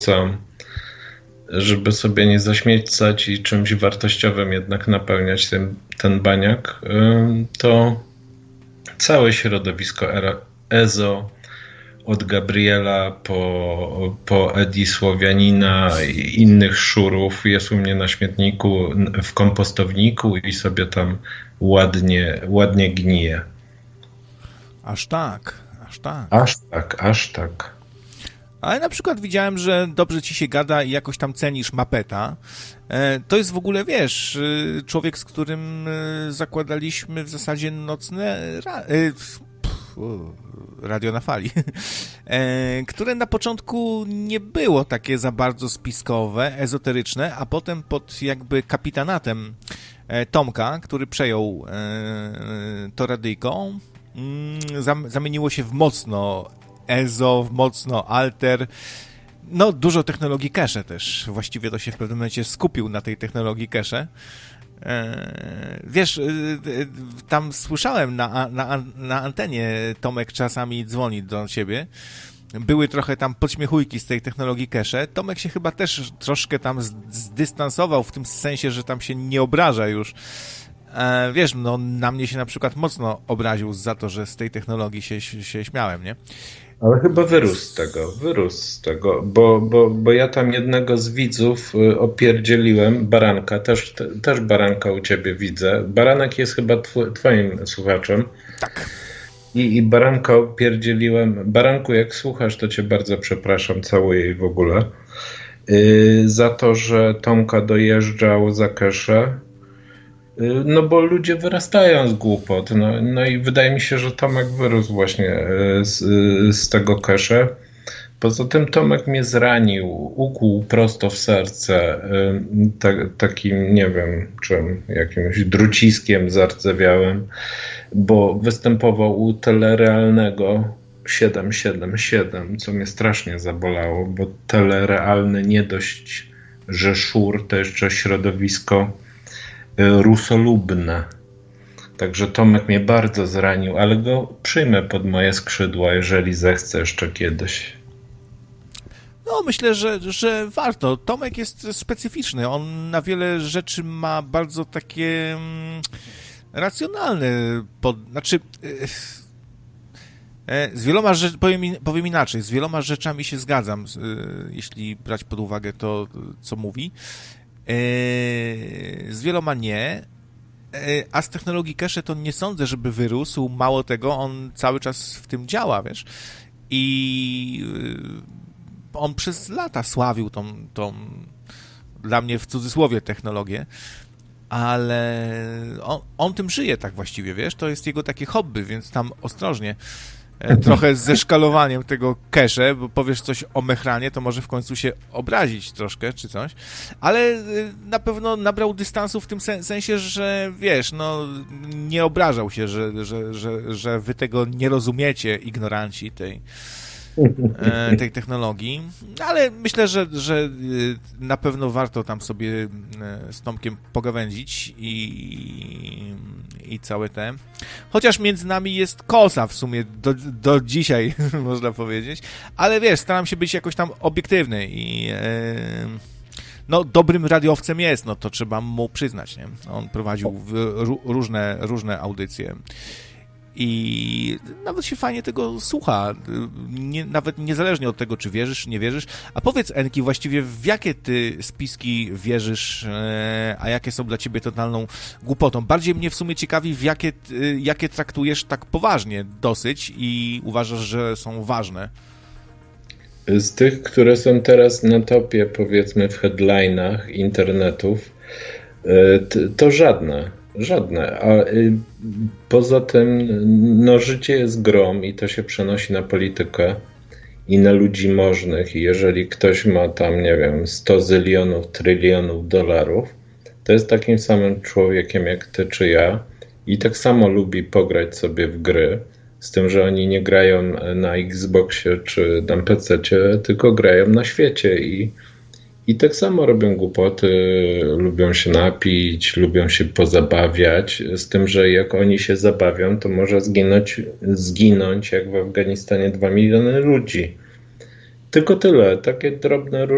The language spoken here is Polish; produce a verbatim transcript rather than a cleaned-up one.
co, żeby sobie nie zaśmiecać i czymś wartościowym jednak napełniać ten, ten baniak, to całe środowisko E Z O, od Gabriela po, po Edi Słowianina i innych szurów jest u mnie na śmietniku, w kompostowniku i sobie tam ładnie, ładnie gnije. Aż tak, aż tak. Aż tak, aż tak. Ale na przykład widziałem, że dobrze ci się gada i jakoś tam cenisz Mapeta. To jest w ogóle, wiesz, człowiek, z którym zakładaliśmy w zasadzie nocne ra- radio na fali, które na początku nie było takie za bardzo spiskowe, ezoteryczne, a potem pod jakby kapitanatem Tomka, który przejął to radyjko, zamieniło się w mocno E Z O, w mocno alter. No, dużo technologii cache też. Właściwie to się w pewnym momencie skupił na tej technologii cache. Wiesz, tam słyszałem na, na, na antenie, Tomek czasami dzwoni do ciebie. Były trochę tam podśmiechujki z tej technologii cache. Tomek się chyba też troszkę tam zdystansował w tym sensie, że tam się nie obraża już. Wiesz, no na mnie się na przykład mocno obraził za to, że z tej technologii się, się śmiałem, nie? Ale chyba wyrósł z tego, wyrósł z tego, bo, bo, bo ja tam jednego z widzów opierdzieliłem, Baranka, też, też Baranka u ciebie widzę. Baranek jest chyba tw- twoim słuchaczem. Tak. I, I Baranka opierdzieliłem. Baranku, jak słuchasz, to cię bardzo przepraszam, całuję i w ogóle, yy, za to, że Tomka dojeżdżał za keszę. No bo ludzie wyrastają z głupot. No, no i wydaje mi się, że Tomek wyrósł właśnie z, z tego cache. Poza tym Tomek mnie zranił, ukłuł prosto w serce ta, takim, nie wiem czym, jakimś druciskiem zardzewiałym, bo występował u telerealnego siedem siedem siedem, co mnie strasznie zabolało, bo telerealny nie dość, że szur, to jeszcze środowisko rusolubne. Także Tomek mnie bardzo zranił, ale go przyjmę pod moje skrzydła, jeżeli zechce jeszcze kiedyś. No, myślę, że, że warto. Tomek jest specyficzny. On na wiele rzeczy ma bardzo takie mm, racjonalne, pod, znaczy e, z wieloma rzeczami, powiem, powiem inaczej, z wieloma rzeczami się zgadzam, e, jeśli brać pod uwagę to, co mówi. Z wieloma nie, a z technologii cache to nie sądzę, żeby wyrósł. Mało tego, on cały czas w tym działa, wiesz, i on przez lata sławił tą, tą dla mnie w cudzysłowie technologię, ale on, on tym żyje tak właściwie, wiesz, to jest jego takie hobby, więc tam ostrożnie. Trochę ze szkalowaniem tego cache, bo powiesz coś o Mechranie, to może w końcu się obrazić troszkę, czy coś, ale na pewno nabrał dystansu w tym sensie, że wiesz, no nie obrażał się, że, że, że, że wy tego nie rozumiecie, ignoranci tej, tej technologii, ale myślę, że, że na pewno warto tam sobie z Tomkiem pogawędzić i, i całe te. Chociaż między nami jest kosa w sumie do, do dzisiaj, można powiedzieć, ale wiesz, staram się być jakoś tam obiektywny i no dobrym radiowcem jest, no to trzeba mu przyznać, nie? On prowadził różne, różne audycje. I nawet się fajnie tego słucha, nie, nawet niezależnie od tego, czy wierzysz, czy nie wierzysz. A powiedz, Enki, właściwie w jakie ty spiski wierzysz, e, a jakie są dla ciebie totalną głupotą? Bardziej mnie w sumie ciekawi, w jakie, jakie traktujesz tak poważnie dosyć i uważasz, że są ważne. Z tych, które są teraz na topie, powiedzmy w headline'ach internetów, to żadne. Żadne, a y, poza tym no, życie jest grom i to się przenosi na politykę i na ludzi możnych i jeżeli ktoś ma tam, nie wiem, sto zylionów, trylionów dolarów, to jest takim samym człowiekiem jak ty czy ja i tak samo lubi pograć sobie w gry, z tym, że oni nie grają na Xboxie czy na pececie, tylko grają na świecie i I tak samo robią głupoty, lubią się napić, lubią się pozabawiać, z tym, że jak oni się zabawią, to może zginąć, zginąć jak w Afganistanie dwa miliony ludzi. Tylko tyle, takie drobne